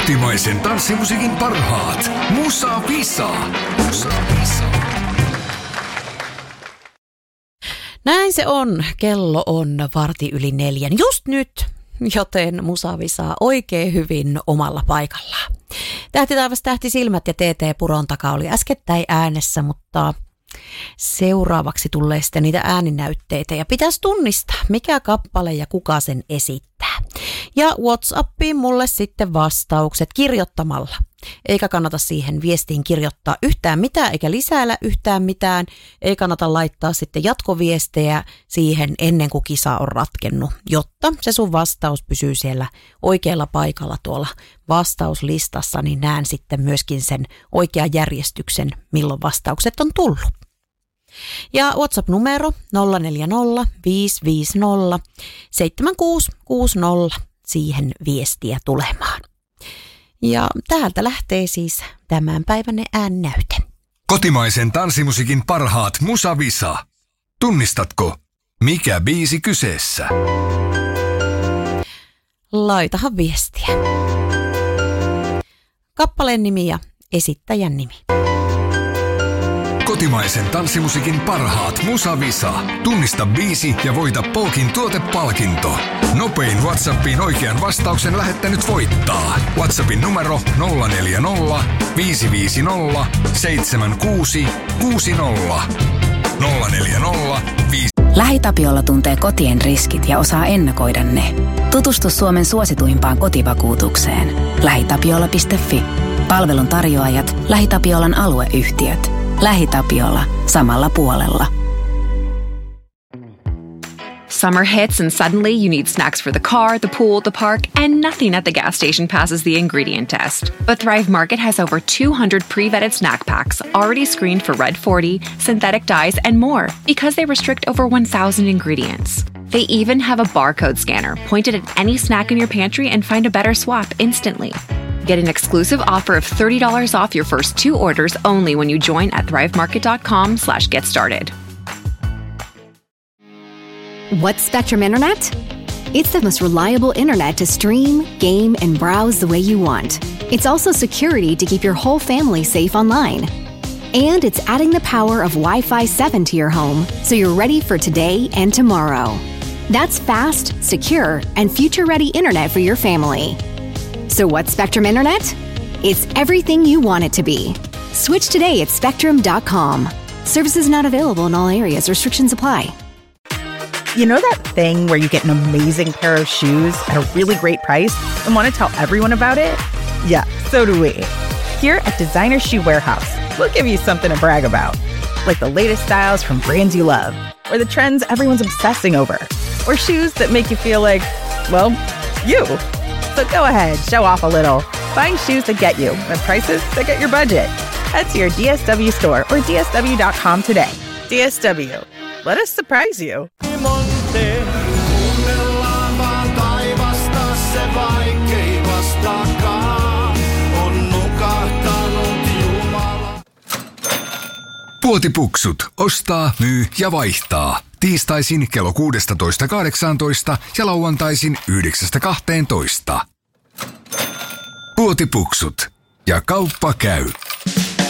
Kotimaisen tanssimusiikin parhaat. Musa Visa. Näin se on. Kello on 4:15 just nyt, joten Musa Visa oikein hyvin omalla paikallaan. Tähti taivas, tähti silmät ja TT Puron takaa oli äskettäin äänessä, mutta seuraavaksi tulee sitten niitä ääninäytteitä ja pitäisi tunnistaa, mikä kappale ja kuka sen esittää. Ja WhatsAppiin mulle sitten vastaukset kirjoittamalla. Eikä kannata siihen viestiin kirjoittaa yhtään mitään eikä lisäillä yhtään mitään. Ei kannata laittaa sitten jatkoviestejä siihen ennen kuin kisa on ratkennut, jotta se sun vastaus pysyy siellä oikealla paikalla tuolla vastauslistassa, niin näen sitten myöskin sen oikean järjestyksen, milloin vastaukset on tullut. Ja WhatsApp-numero 040 550 7660, siihen viestiä tulemaan. Ja täältä lähtee siis tämänpäiväinen äännäyte. Kotimaisen tanssimusiikin parhaat Musa Visa. Tunnistatko, mikä biisi kyseessä? Laitahan viestiä. Kappaleen nimi ja esittäjän nimi. Kotimaisen tanssimusiikin parhaat Musa Visa. Tunnista biisi ja voita Polkin tuotepalkinto. Nopein WhatsAppiin oikean vastauksen lähettänyt voittaa. WhatsAppin numero 040 550 7660. 040 LähiTapiola tuntee kotien riskit ja osaa ennakoida ne. Tutustu Suomen suosituimpaan kotivakuutukseen. LähiTapiola.fi. Palvelun tarjoajat, LähiTapiolan alueyhtiöt. LähiTapiola. Samalla puolella. Summer hits and suddenly you need snacks for the car, the pool, the park, and nothing at the gas station passes the ingredient test. But Thrive Market has over 200 pre-vetted snack packs already screened for Red 40, synthetic dyes, and more because they restrict over 1,000 ingredients. They even have a barcode scanner pointed at any snack in your pantry and find a better swap instantly. Get an exclusive offer of $30 off your first 2 orders only when you join at thrivemarket.com/get started. What's Spectrum Internet? It's the most reliable internet to stream, game, and browse the way you want. It's also security to keep your whole family safe online. And it's adding the power of Wi-Fi 7 to your home so you're ready for today and tomorrow. That's fast, secure, and future-ready internet for your family. So what's Spectrum Internet? It's everything you want it to be. Switch today at spectrum.com. Services not available in all areas. Restrictions apply. You know that thing where you get an amazing pair of shoes at a really great price and want to tell everyone about it? Yeah, so do we. Here at Designer Shoe Warehouse, we'll give you something to brag about. Like the latest styles from brands you love, or the trends everyone's obsessing over, or shoes that make you feel like, well, you. So go ahead, show off a little. Find shoes that get you at prices that get your budget. Head to your DSW store or DSW.com today. DSW. Let us surprise you. Kuunnellaan vaan taivasta, se vaikkei vastaakaan. On nukahtanut Jumala. Puotipuksut. Ostaa, myy ja vaihtaa. Tiistaisin kello 16.18 ja lauantaisin 9.12. Puotipuksut. Ja kauppa käy.